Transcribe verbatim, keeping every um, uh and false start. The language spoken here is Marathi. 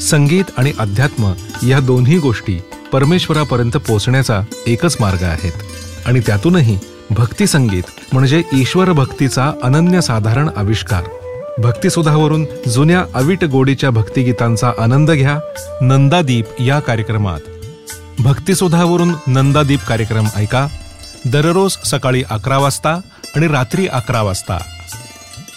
संगीत आणि अध्यात्म या दोन्ही गोष्टी परमेश्वरापर्यंत पोहोचण्याचा एकच मार्ग आहेत आणि त्यातूनही भक्ती संगीत म्हणजे ईश्वर भक्तीचा अनन्यसाधारण आविष्कार. भक्तिसुधावरून जुन्या अवीट गोडीच्या भक्तिगीतांचा आनंद घ्या नंदादीप या कार्यक्रमात. भक्तिसुधावरून नंदादीप कार्यक्रम ऐका दररोज सकाळी अकरा वाजता आणि रात्री अकरा वाजता.